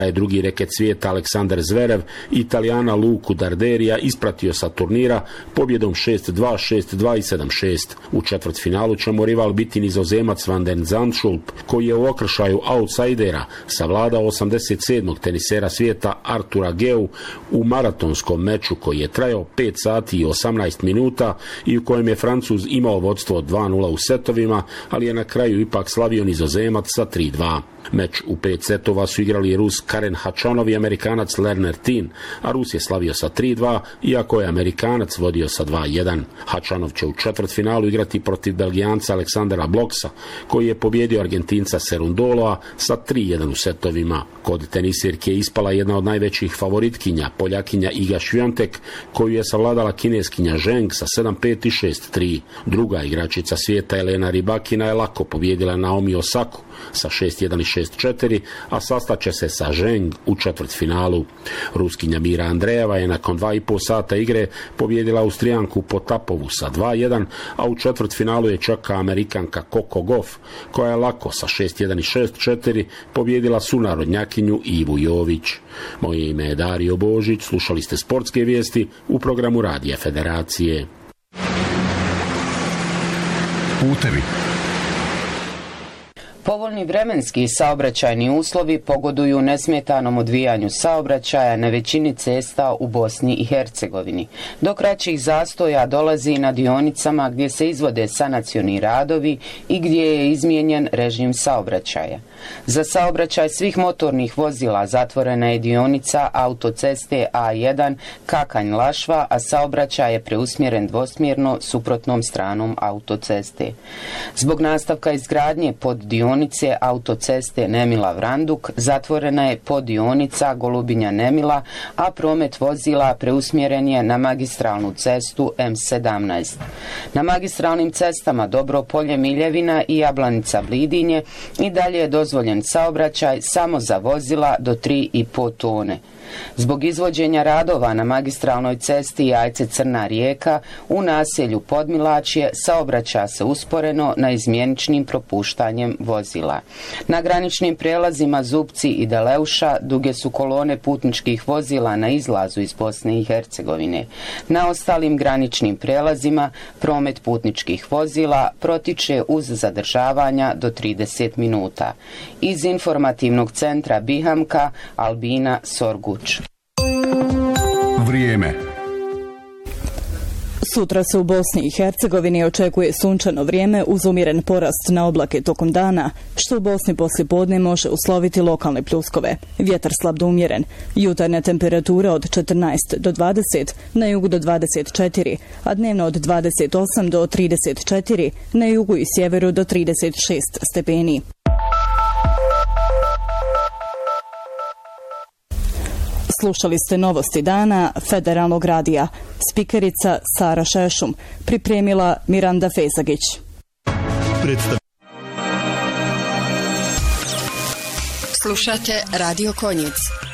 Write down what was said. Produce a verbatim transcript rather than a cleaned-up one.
je drugi reket svijeta Aleksandar Zverev Italijana Luku Darderija ispratio sa turnira pobjedom šest dva, šest dva i sedam šest. U četvrtfinalu će mu rival biti Nizozemac Van den Zandschulp, koji je u okršaju outsidera savladao osamdeset sedmog tenisera svijeta Artura Geu u maratonskom meču koji je trajao pet sati i osamnaest minuta i u kojem je Francuz imao vodstvo dva nula u setovima, ali je na kraju ipak slavio Nizozemac sa tri dva. Meč u pet setova su igrali Rus Karen Hačanov i Amerikanac Lerner Tin, a Rus je slavio sa tri dva, iako je Amerikanac vodio sa dva jedan. Hačanov će u četvrtfinalu igrati protiv Belgijanca Aleksandra Bloksa, koji je pobjedio Argentinca Serundoloa sa tri jedan u setovima. Kod tenisirke je ispala jedna od najvećih favoritkinja, Poljakinja Iga Swiatek, koju je savladala kineskinja Zheng sa sedam pet i šest tri. Druga igračica svijeta Elena Rybakina je lako pobjedila Naomi Osaku sa šest jedan i šest četiri, a sastaće se sa Zheng u četvrtfinalu. Ruskinja Mira Andrejeva je nakon dva i pol sata igre pobjedila Austrijanku Potapovu sa dva jedan, a u četvrtfinalu je čeka Amerikanka Coco Gauff, koja je lako sa šest jedan i šest četiri pobjedila sunarodnjakinju Ivu Jović. Moje ime je Dario Božić, slušali ste sportske vijesti u programu Radija Federacije. Putevi. Povoljni vremenski i saobraćajni uslovi pogoduju nesmetanom odvijanju saobraćaja na većini cesta u Bosni i Hercegovini. Do kraćih zastoja dolazi na dionicama gdje se izvode sanacioni radovi i gdje je izmijenjen režim saobraćaja. Za saobraćaj svih motornih vozila zatvorena je dionica autoceste A jedan Kakanj-Lašva, a saobraćaj je preusmjeren dvosmjerno suprotnom stranom autoceste. Zbog nastavka izgradnje pod dionice autoceste Nemila-Vranduk zatvorena je poddionica Golubinja-Nemila, a promet vozila preusmjeren je na magistralnu cestu M sedamnaest. Na magistralnim cestama Dobropolje-Miljevina i Jablanica-Blidinje i dalje je dozvoljen saobraćaj samo za vozila do tri i pol tone. Zbog izvođenja radova na magistralnoj cesti Jajce-Crna Rijeka u naselju Podmilačje saobraća se usporeno na izmjeničnim propuštanjem vozila. Na graničnim prijelazima Zupci i Deleuša duge su kolone putničkih vozila na izlazu iz Bosne i Hercegovine. Na ostalim graničnim prijelazima promet putničkih vozila protiče uz zadržavanja do trideset minuta. Iz informativnog centra Bihamka Albina Sorguć. Vrijeme. Sutra se u Bosni i Hercegovini očekuje sunčano vrijeme uz umjeren porast na oblake tokom dana, što u Bosni poslije podne može usloviti lokalne pljuskove. Vjetar slab do umjeren. Jutarnja temperatura od četrnaest do dvadeset, na jugu do dvadeset četiri, a dnevno od dvadeset osam do trideset četiri, na jugu i sjeveru do trideset šest stepeni. Slušali ste novosti dana Federalnog radija. Spikerica Sara Šešum. Pripremila Miranda Fezagić. Predstav... Slušate Radio Konjic.